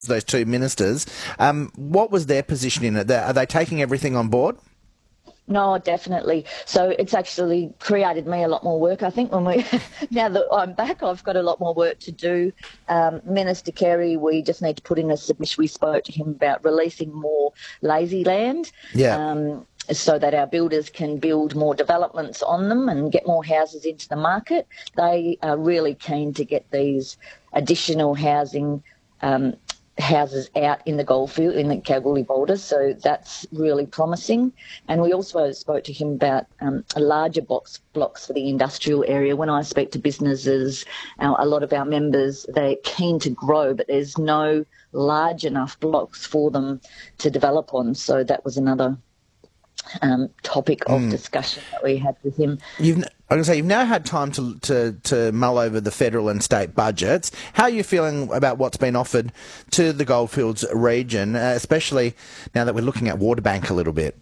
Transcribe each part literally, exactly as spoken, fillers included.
those two ministers. Um, what was their position in it? Are they taking everything on board? No, definitely. So it's actually created me a lot more work. I think when we, now that I'm back, I've got a lot more work to do. Um, Minister Kerry, we just need to put in a submission. We spoke to him about releasing more lazy land. Yeah. Um, so that our builders can build more developments on them and get more houses into the market. They are really keen to get these additional housing um, houses out in the goldfield, in the Kalgoorlie borders, so that's really promising. And we also spoke to him about um, a larger box blocks for the industrial area. When I speak to businesses, uh, a lot of our members, they're keen to grow, but there's no large enough blocks for them to develop on, so that was another Um, topic of mm. discussion that we had with him. You've, I was going to say, you've now had time to, to to mull over the federal and state budgets. How are you feeling about what's been offered to the Goldfields region, uh, especially now that we're looking at Waterbank a little bit?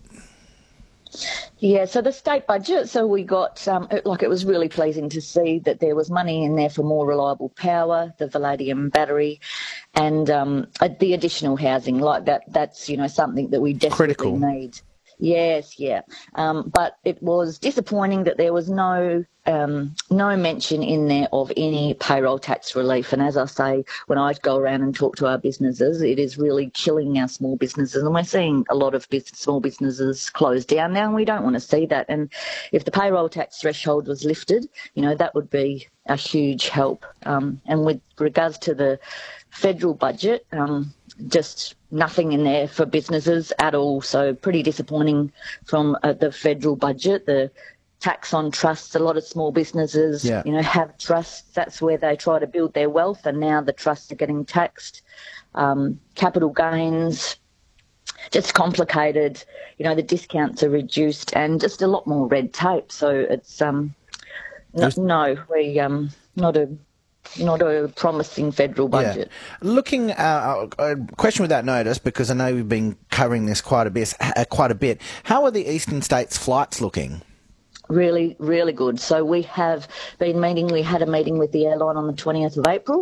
Yeah, so the state budget, so we got, um, it, like it was really pleasing to see that there was money in there for more reliable power, the Vanadium battery, and um, the additional housing. Like that, that's, you know, something that we desperately Critical. need. Yes, yeah. Um, but it was disappointing that there was no um, no mention in there of any payroll tax relief. And as I say, when I go around and talk to our businesses, it is really killing our small businesses. And we're seeing a lot of business, small businesses close down now, and we don't want to see that. And if the payroll tax threshold was lifted, you know, that would be a huge help. Um, and with regards to the federal budget, um, just nothing in there for businesses at all. So pretty disappointing from uh, the federal budget. The tax on trusts, a lot of small businesses, yeah. you know, have trusts. That's where they try to build their wealth, and now the trusts are getting taxed. Um, capital gains, just complicated. You know, the discounts are reduced, and just a lot more red tape. So it's um, no, no we um, not a. Not a promising federal budget. Yeah. Looking, uh, a question without notice, because I know we've been covering this quite a bit. Uh, quite a bit. How are the eastern states flights looking? Really, really good. So we have been meeting. We had a meeting with the airline on the twentieth of April.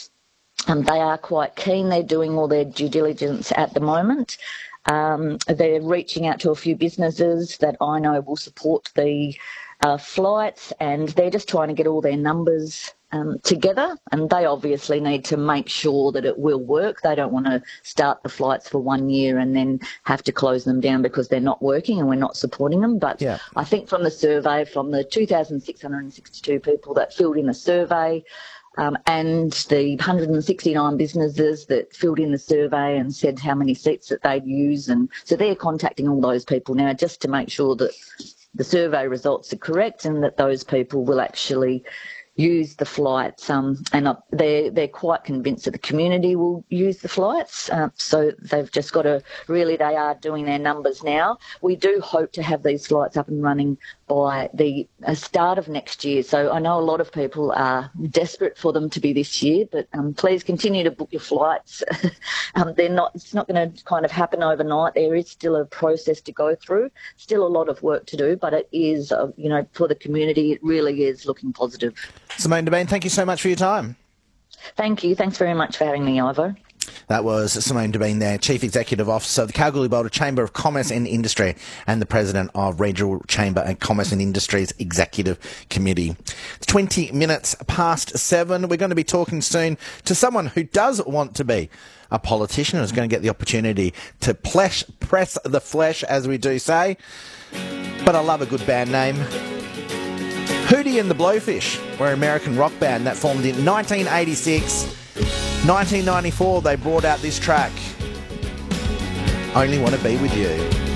Um, they are quite keen. They're doing all their due diligence at the moment. Um, they're reaching out to a few businesses that I know will support the uh, flights, and they're just trying to get all their numbers Um, together, and they obviously need to make sure that it will work. They don't want to start the flights for one year and then have to close them down because they're not working and we're not supporting them. But yeah. I think from the survey, from the two thousand six hundred sixty-two people that filled in the survey, um, and the one hundred sixty-nine businesses that filled in the survey and said how many seats that they'd use, and so they're contacting all those people now just to make sure that the survey results are correct and that those people will actually use the flights, um, and uh, they're, they're quite convinced that the community will use the flights. Uh, so they've just got to, really they are doing their numbers now. We do hope to have these flights up and running by the uh, start of next year. So I know a lot of people are desperate for them to be this year, but um, please continue to book your flights. um, they're not, it's not going to kind of happen overnight. There is still a process to go through, still a lot of work to do, but it is, uh, you know, for the community, it really is looking positive. Simone Devine, thank you so much for your time. Thank you. Thanks very much for having me, Ivo. That was Simone Devine there, Chief Executive Officer of the Kalgoorlie-Boulder Chamber of Commerce and Industry and the President of Regional Chamber and Commerce and Industries Executive Committee. It's twenty minutes past seven. We're going to be talking soon to someone who does want to be a politician, who's going to get the opportunity to plesh, press the flesh, as we do say. But I love a good band name. Hootie and the Blowfish were an American rock band that formed in nineteen eighty-six. nineteen ninety-four, they brought out this track, Only Want to Be With You.